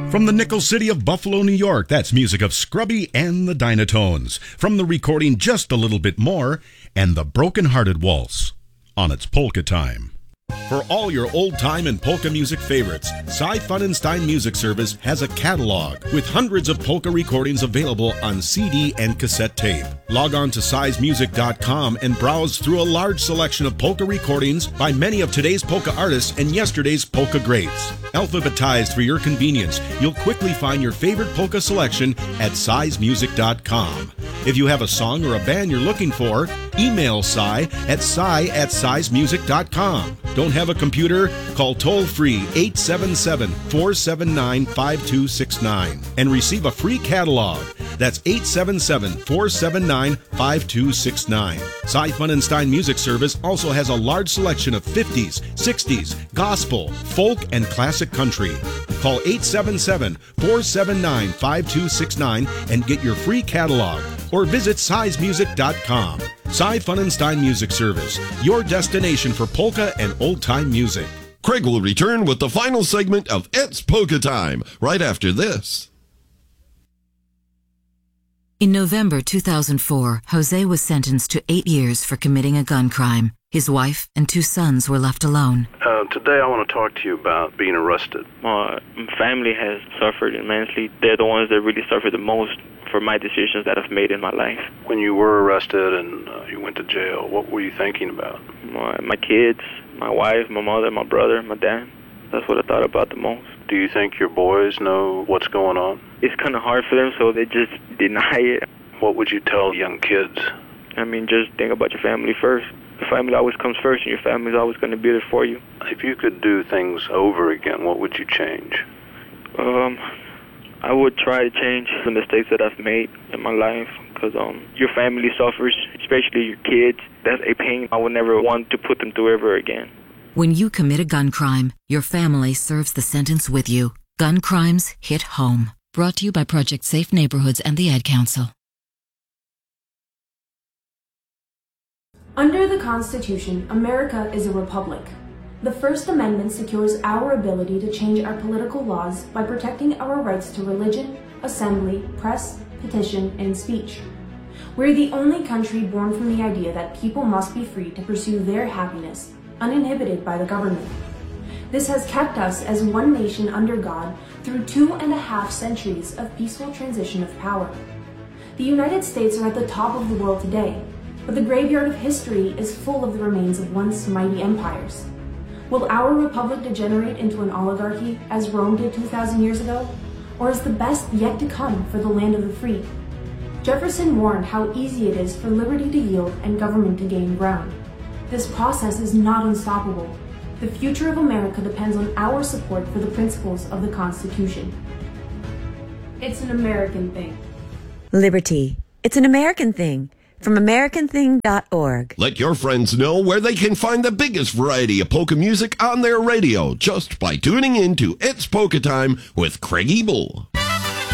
From the Nickel City of Buffalo, New York, that's music of Scrubby and the Dynatones. From the recording Just a Little Bit More and the Broken Hearted Waltz on its Polka Time. For all your old-time and polka music favorites, Cy Funenstein Music Service has a catalog with hundreds of polka recordings available on CD and cassette tape. Log on to sizemusic.com and browse through a large selection of polka recordings by many of today's polka artists and yesterday's polka greats. Alphabetized for your convenience, you'll quickly find your favorite polka selection at sizemusic.com. If you have a song or a band you're looking for, email Cy at sizemusic.com. Don't have a computer? Call toll-free 877-479-5269 and receive a free catalog. That's 877-479-5269. Cy Funenstein Music Service also has a large selection of 50s, 60s, gospel, folk, and classic country. Call 877-479-5269 and get your free catalog, or visit sizemusic.com. Cy Funenstein Music Service, your destination for polka and old-time music. Craig will return with the final segment of It's Polka Time right after this. In November 2004, Jose was sentenced to 8 years for committing a gun crime. His wife and 2 sons were left alone. Today I want to talk to you about being arrested. My family has suffered immensely. They're the ones that really suffered the most for my decisions that I've made in my life. When you were arrested and you went to jail, what were you thinking about? My kids, my wife, my mother, my brother, my dad. That's what I thought about the most. Do you think your boys know what's going on? It's kind of hard for them, so they just deny it. What would you tell young kids? I mean, just think about your family first. Your family always comes first, and your family's always going to be there for you. If you could do things over again, what would you change? I would try to change the mistakes that I've made in my life, because your family suffers, especially your kids. That's a pain I would never want to put them through ever again. When you commit a gun crime, your family serves the sentence with you. Gun crimes hit home. Brought to you by Project Safe Neighborhoods and the Ad Council. Under the Constitution, America is a republic. The First Amendment secures our ability to change our political laws by protecting our rights to religion, assembly, press, petition, and speech. We're the only country born from the idea that people must be free to pursue their happiness, uninhibited by the government. This has kept us as one nation under God through 2.5 centuries of peaceful transition of power. The United States are at the top of the world today, but the graveyard of history is full of the remains of once mighty empires. Will our republic degenerate into an oligarchy as Rome did 2,000 years ago? Or is the best yet to come for the land of the free? Jefferson warned how easy it is for liberty to yield and government to gain ground. This process is not unstoppable. The future of America depends on our support for the principles of the Constitution. It's an American thing. Liberty. It's an American thing. From AmericanThing.org. Let your friends know where they can find the biggest variety of polka music on their radio just by tuning in to It's Polka Time with Craig Ebel.